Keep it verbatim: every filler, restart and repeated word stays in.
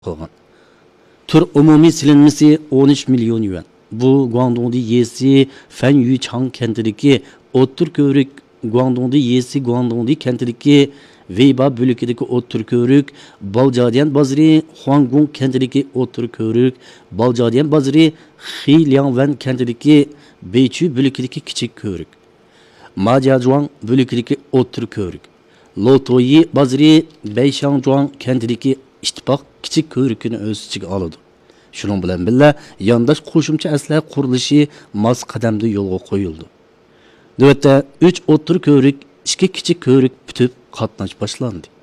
qilgan. Tur umumiy silinmasi o'n uch million yuan. Bu Guangdongda Yesi Fan Yuchang kentidagi o'ttir ko'rik, Guangdongda Yesi Guangdongda kentidagi Weiba bo'lakidagi o'ttir ko'rik, Baljadian bozori Huanggung kentidagi o'ttir ko'rik, Baljadian bozori Xiliangwan kentidagi Beichu bo'lakidagi kichik ko'rik, Majiazhuang bo'lakidagi o'ttir ko'rik, Lotoyi bozori Beishangzhuang kentidagi ittifoq kichik ko'rikini o'z ichiga oladi. Shuning bilan birga yondash qo'shimcha aslar qurilishi mos qadamda yo'lga qo'yildi. Navbatda uch o'ttir ko'rik, ikki kichik ko'rik bitib qatnash boshlandi.